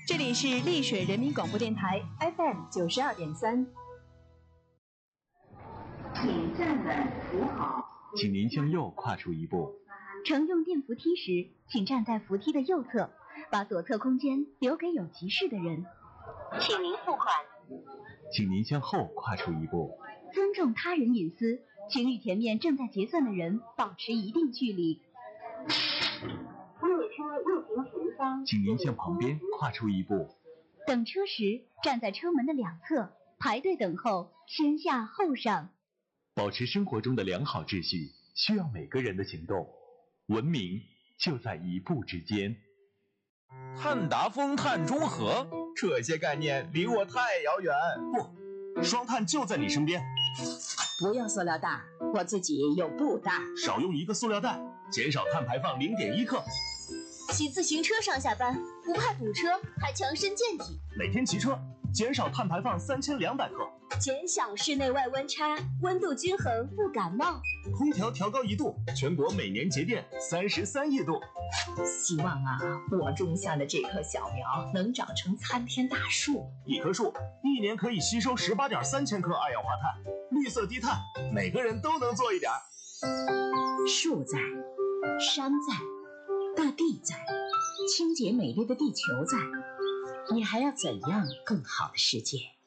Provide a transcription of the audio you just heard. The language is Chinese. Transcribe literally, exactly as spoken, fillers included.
这里是丽水人民广播电台 F M 九十二点三。 请站稳扶好， 请您向右跨出一步。 乘用电扶梯时，请站在扶梯的右侧，把左侧空间留给有急事的人。 请您付款。 请您向后跨出一步。 尊重他人隐私，请与前面正在结算的人保持一定距离。 列车入停前方， 请您向旁边跨出一步。 等车时，站在车门的两侧，排队等候，先下后上。 保持生活中的良好秩序，需要每个人的行动。文明就在一步之间。 碳达峰、碳中和，这些概念离我太遥远。不，双碳就在你身边。 不用塑料袋，我自己有布袋。 少用一个塑料袋，减少碳排放零点一克。 骑自行车上下班，不怕堵车，还强身健体。 每天骑车，减少碳排放三千两百克。 减小室内外温差，温度均衡不感冒。 空调调高一度，全国每年节电三十三亿度。 希望啊，我种下的这棵小苗能长成参天大树。 一棵树一年可以吸收十八点三千克二氧化碳，绿色低碳，每个人都能做一点。 树在，山在，大地在，清洁美丽的地球在，你还要怎样更好的世界？